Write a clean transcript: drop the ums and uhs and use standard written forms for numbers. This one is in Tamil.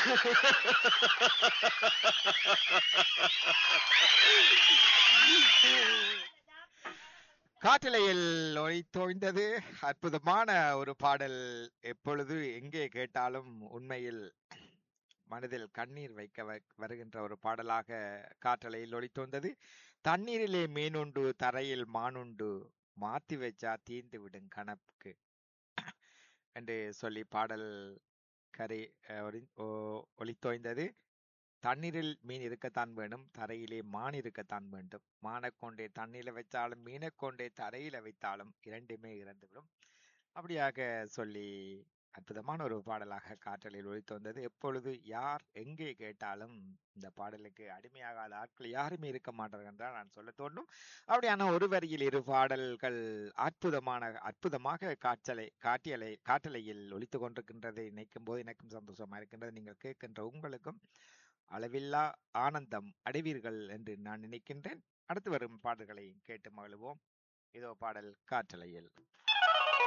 காட்டலையில் ஒளித்தோய்ந்தது அற்புதமான ஒரு பாடல். எப்பொழுது எங்கே கேட்டாலும் உண்மையில் மனதில் கண்ணீர் வைக்க வருகின்ற ஒரு பாடலாக காற்றலையில் ஒளித்தோய்ந்தது. தண்ணீரிலே மீனுண்டு தரையில் மானுண்டு மாத்தி வச்சா தீந்து விடும் கணக்கு என்று சொல்லி பாடல் கரை ஒளித்தோய்ந்தது. தண்ணீரில் மீன் இருக்கத்தான் வேண்டும், தரையிலே மான் இருக்கத்தான் வேண்டும். மானைக் கொண்டே தண்ணீரில் வைத்தாலும் மீனைக் கொண்டே தரையில வைத்தாலும் இரண்டுமே இறந்துவிடும். அப்படியாக சொல்லி அற்புதமான ஒரு பாடலாக காற்றலில் ஒலித்து வந்தது. எப்பொழுது யார் எங்கே கேட்டாலும் இந்த பாடலுக்கு அடிமையாகாத ஆட்கள் யாருமே இருக்க மாட்டார்கள் என்றால் நான் சொல்ல தோன்றும். அப்படியான ஒரு வரியில் இரு பாடல்கள் அற்புதமாக காற்றலையில் ஒலித்து கொண்டிருக்கின்றதை நினைக்கும் போது எனக்கும் சந்தோஷமா இருக்கின்றது. நீங்கள் கேட்கின்ற உங்களுக்கும் அளவில்லா ஆனந்தம் அடைவீர்கள் என்று நான் நினைக்கின்றேன். அடுத்து வரும் பாடல்களை கேட்டு மகிழ்வோம். இதோ பாடல் காற்றலையில்.